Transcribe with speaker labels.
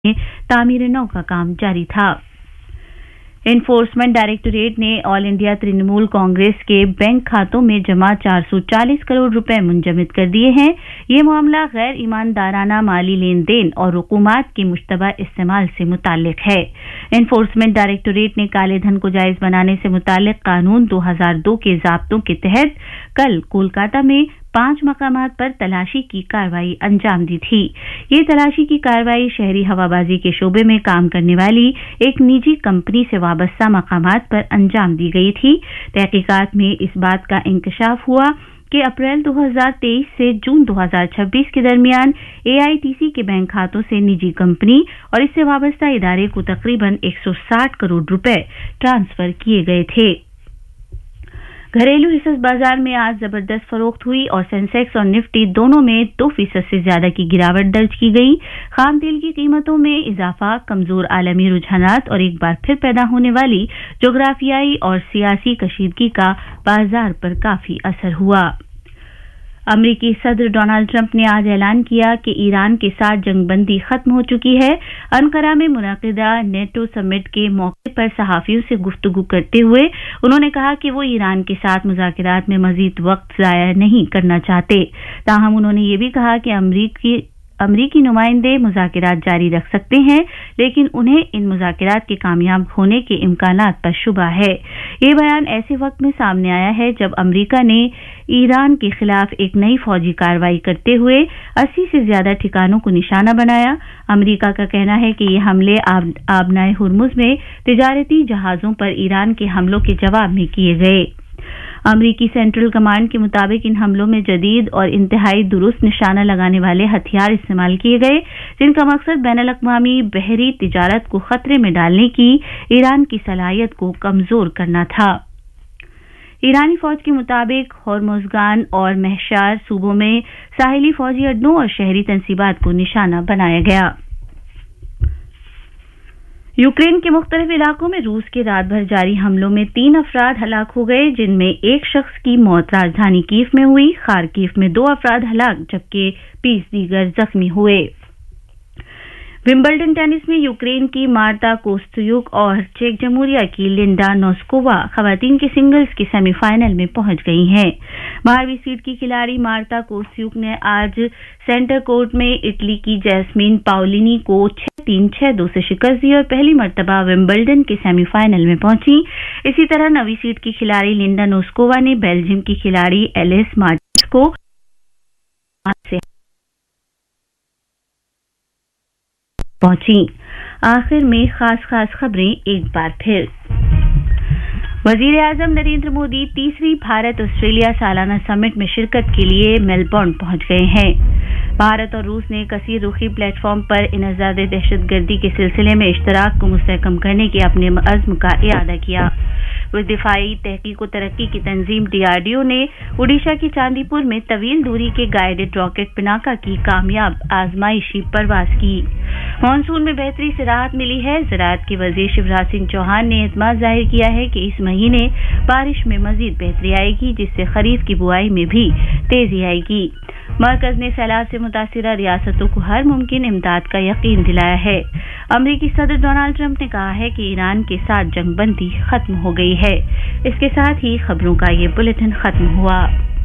Speaker 1: तामीर नौ का काम जारी था। एनफोर्समेंट डायरेक्टोरेट ने ऑल इंडिया तृणमूल कांग्रेस के बैंक खातों में जमा 440 करोड़ रुपए मुंजमद कर दिए हैं। ये मामला गैर ईमानदाराना माली लेन देन और रकूमात के मुश्तबा इस्तेमाल से मुताल्लिक है। एनफोर्समेंट डायरेक्टोरेट ने काले धन को जायज बनाने से मुताल्लिक कानून 2002 के ज़ाब्तों के तहत कल कोलकाता में 5 मकामात पर तलाशी की कार्रवाई अंजाम दी थी। ये तलाशी की कार्रवाई शहरी हवाबाजी के शोबे में काम करने वाली एक निजी कंपनी से वाबस्ता मकामात पर अंजाम दी गई थी। तहकीकात में इस बात का इंकशाफ हुआ कि अप्रैल 2023 से जून 2026 के दरमियान एआईटीसी के बैंक खातों से निजी कंपनी और इससे वाबस्ता इदारे को तकरीबन 160 करोड़ रुपए ट्रांसफर किए गए थे। घरेलू हिस्सा बाजार में आज जबरदस्त फरोख्त हुई और सेंसेक्स और निफ्टी दोनों में 2% से ज्यादा की गिरावट दर्ज की गई। खाम तेल की कीमतों में इजाफा, कमजोर आलमी रुझानात और एक बार फिर पैदा होने वाली जोग्राफियाई और सियासी कशीदगी का बाजार पर काफी असर हुआ। अमरीकी सदर डोनाल्ड ट्रंप ने आज ऐलान किया कि ईरान के साथ जंगबंदी खत्म हो चुकी है। अनकरा में मुनक़िदा नेटो समिट के मौके पर सहाफियों से गुफ्तगू करते हुए उन्होंने कहा कि वो ईरान के साथ मुज़ाकरात में मजीद वक्त ज़ाया नहीं करना चाहते। ताहम उन्होंने ये भी कहा कि अमरीकी नुमाइंदे मुज़ाकरात जारी रख सकते हैं, लेकिन उन्हें इन मुज़ाकरात के कामयाब होने के इम्कानात पर शुबा है। ये बयान ऐसे वक्त में सामने आया है जब अमरीका ने ईरान के खिलाफ एक नई फौजी कार्रवाई करते हुए 80 से ज्यादा ठिकानों को निशाना बनाया। अमरीका का कहना है कि ये हमले आबनाए हुर्मुज़ में तिजारती जहाज़ों पर ईरान के हमलों के जवाब में किए गए। अमरीकी सेंट्रल कमांड के मुताबिक इन हमलों में जदीद और इंतहाई दुरुस्त निशाना लगाने वाले हथियार इस्तेमाल किए गए, जिनका मकसद बैनुल-अक़वामी बहरी तिजारत को खतरे में डालने की ईरान की सलाहियत को कमजोर करना था। ईरानी फौज के मुताबिक होर्मुज़गान और महशार सूबों में साहिली फौजी अड्डों और शहरी तंसीबात को निशाना बनाया गया। यूक्रेन के मुख्तलिफ इलाकों में रूस के रात भर जारी हमलों में 3 अफराद हलाक हो गए, जिनमें एक शख्स की मौत राजधानी कीव में हुई। खार्किव में 2 अफराद हलाक जबकि 20 दीगर जख्मी हुए। विंबलडन टेनिस में यूक्रेन की मार्ता कोस्त्युक और चेक जमहूरिया की लिंडा नोस्कोवा खवातीन के सिंगल्स के सेमीफाइनल में पहुंच गई हैं। 12वीं सीड की खिलाड़ी मार्ता कोस्त्युक ने आज सेंटर कोर्ट में इटली की जैस्मीन पाओलिनी को 6-3, 6-2 से शिकस्त दी और पहली मर्तबा विंबलडन के सेमीफाइनल में पहुंची। इसी तरह 9वीं सीड की खिलाड़ी लिंडा नोस्कोवा ने बेल्जियम की खिलाड़ी एलिस मार्टिस को पहुंची। आखिर में खास खबरें एक बार फिर। वजीर आजम नरेंद्र मोदी 3वीं भारत ऑस्ट्रेलिया सालाना समिट में शिरकत के लिए मेलबर्न पहुंच गए हैं। भारत और रूस ने कसीर रुखी प्लेटफॉर्म पर इनज़ाद दहशतगर्दी के सिलसिले में इश्तराक को मुस्तहकम करने के अपने अज़्म का इरादा किया। दिफाई तहकीक व तरक्की की तंजीम DRDO ने ओडिशा के चांदीपुर में तवील दूरी के गाइडेड रॉकेट पिनाका की कामयाब आजमाइशी परवाज की। मानसून में बेहतरी से राहत मिली है। ज़राअत के वज़ीर शिवराज सिंह चौहान ने एतमाद जाहिर किया है कि इस महीने बारिश में मजीद बेहतरी आएगी, जिससे खरीफ की बुआई में भी तेजी आएगी। मरकज ने सैलाब से मुतासिरा रियासतों को हर मुमकिन इमदाद का यकीन दिलाया है। अमरीकी सदर डोनाल्ड ट्रंप ने कहा है कि ईरान के साथ जंगबंदी खत्म हो गई है। इसके साथ ही खबरों का ये बुलेटिन खत्म हुआ।